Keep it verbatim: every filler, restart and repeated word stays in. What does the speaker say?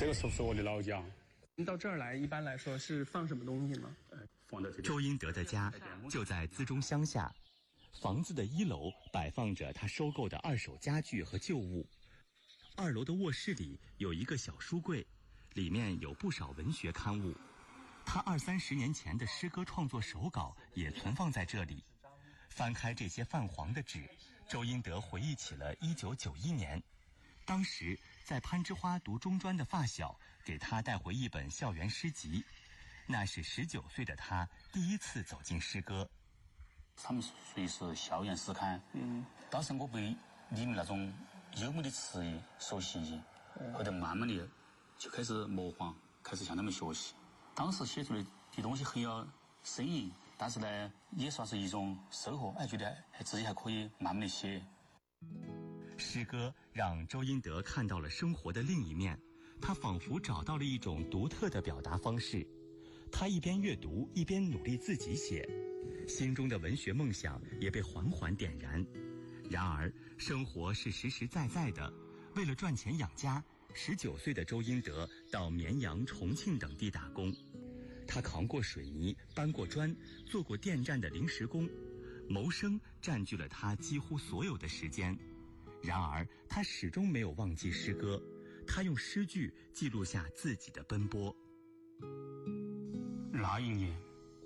这个是是我的老家。 您到这儿来，一般来说是放什么东西吗？ 放在这里。 周英德的家就在资中乡下，房子的一楼摆放着他收购的二手家具和旧物，二楼的卧室里有一个小书柜，里面有不少文学刊物。他二三十年前的诗歌创作手稿也存放在这里。翻开这些泛黄的纸，周英德回忆起了一九九一年，当时在攀枝花读中专的发小给他带回一本校园诗集，那是十九岁的他第一次走进诗歌。 他们属于是校园诗刊，嗯，当时我被里面那种优美的词语所吸引，后头慢慢的就开始模仿，开始向他们学习。当时写出来的东西很有深意，但是呢，也算是一种收获，哎，觉得自己还可以慢慢的写。 诗歌让周英德看到了生活的另一面，他仿佛找到了一种独特的表达方式。他一边阅读，一边努力自己写，心中的文学梦想也被缓缓点燃。然而，生活是实实在在的，为了赚钱养家，十九岁的周英德到绵阳、重庆等地打工。他扛过水泥，搬过砖，做过电站的临时工，谋生占据了他几乎所有的时间。然而，他始终没有忘记诗歌，他用诗句记录下自己的奔波。 那一年，